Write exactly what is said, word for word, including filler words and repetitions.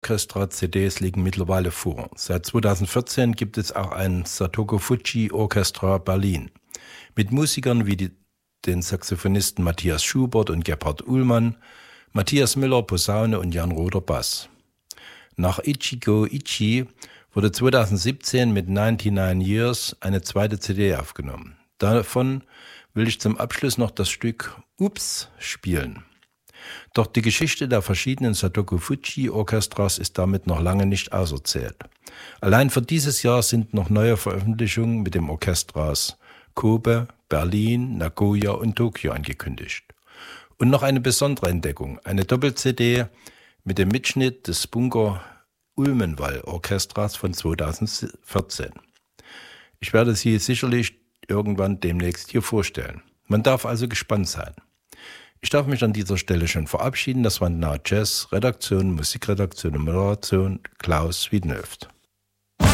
Orchestra-C Ds liegen mittlerweile vor. Seit zweitausendvierzehn gibt es auch ein Satoko Fujii Orchestra Berlin mit Musikern wie die, den Saxophonisten Matthias Schubert und Gebhard Uhlmann, Matthias Müller Posaune und Jan Roder Bass. Nach Ichigo Ichi wurde zweitausendsiebzehn mit neunundneunzig Years eine zweite C D aufgenommen. Davon will ich zum Abschluss noch das Stück Ups spielen. Doch die Geschichte der verschiedenen Satoko Fujii Orchestras ist damit noch lange nicht auserzählt. Allein für dieses Jahr sind noch neue Veröffentlichungen mit dem Orchestras Kobe, Berlin, Nagoya und Tokio angekündigt. Und noch eine besondere Entdeckung, eine Doppel-C D mit dem Mitschnitt des Bunker Ulmenwall Orchestras von zweitausendvierzehn. Ich werde sie sicherlich irgendwann demnächst hier vorstellen. Man darf also gespannt sein. Ich darf mich an dieser Stelle schon verabschieden. Das war Now Jazz, Redaktion, Musikredaktion und Moderation Klaus Wiedenhöft.